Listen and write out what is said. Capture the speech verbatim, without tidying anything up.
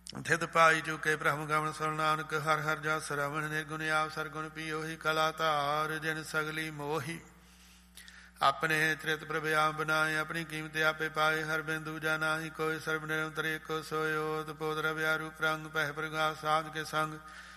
ਥਿਤ ਪਾਈ ਚੁਕੇ ਬ੍ਰਹਮ ਗਮਨ ਸੁਣ ਨਾਨਕ ਹਰ ਹਰ ਜਸ ਸਰਵਣ ਨਿਰਗੁਣ ਆਪ ਸਰਗੁਣ ਪੀਓਹੀ ਕਲਾ ਧਾਰ ਜਿਨ ਸਗਲੀ ਮੋਹੀ ਆਪਣੇ ਤ੍ਰਿਤ ਪ੍ਰਭ ਆਪ ਬਨਾਏ ਆਪਣੀ ਕੀਮਤ ਆਪੇ ਪਾਏ ਹਰ ਬਿੰਦੂ ਜਾ ਨਾਹੀ ਕੋਈ ਸਰਬ ਨਿਰੰਤਰ ਏਕੋ ਸੋਇ ਓਤ ਪੋਤ ਰਵਿਆ ਰੂਪ ਰੰਗ ਪਹਿ ਪ੍ਰਗਾਸ ਸਾਧ ਕੇ ਸੰਗ